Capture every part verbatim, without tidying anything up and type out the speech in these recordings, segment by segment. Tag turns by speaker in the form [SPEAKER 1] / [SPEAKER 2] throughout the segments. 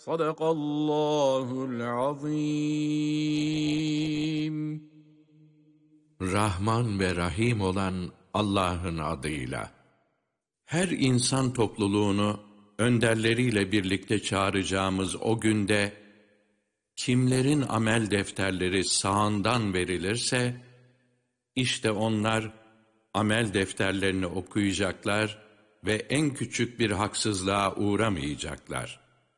[SPEAKER 1] Sadakallahul azim.
[SPEAKER 2] Rahman ve Rahim olan Allah'ın adıyla. Her insan topluluğunu önderleriyle birlikte çağıracağımız o günde, kimlerin amel defterleri sağından verilirse, işte onlar amel defterlerini okuyacaklar ve en küçük bir haksızlığa uğramayacaklar.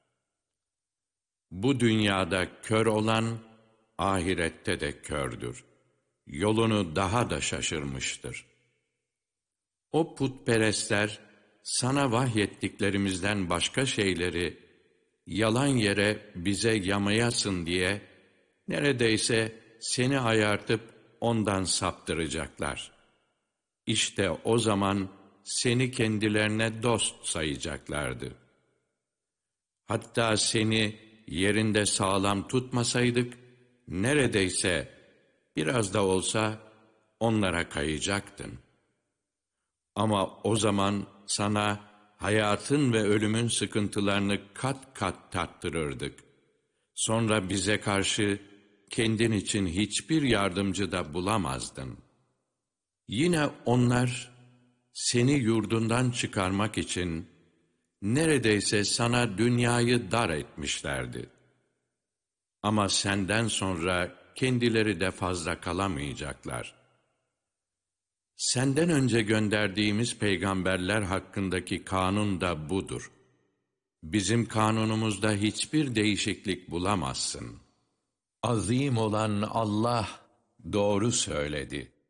[SPEAKER 2] Bu dünyada kör olan, ahirette de kördür. Yolunu daha da şaşırmıştır. O putperestler, sana vahyettiklerimizden başka şeyleri, yalan yere bize yamayasın diye, neredeyse seni ayartıp ondan saptıracaklar. İşte o zaman seni kendilerine dost sayacaklardı. Hatta seni yerinde sağlam tutmasaydık, neredeyse biraz da olsa onlara kayacaktın. Ama o zaman sana hayatın ve ölümün sıkıntılarını kat kat tattırırdık. Sonra bize karşı kendin için hiçbir yardımcı da bulamazdın. Yine onlar seni yurdundan çıkarmak için neredeyse sana dünyayı dar etmişlerdi. Ama senden sonra kendileri de fazla kalamayacaklar. Senden önce gönderdiğimiz peygamberler hakkındaki kanun da budur. Bizim kanunumuzda hiçbir değişiklik bulamazsın. Azim olan Allah doğru söyledi.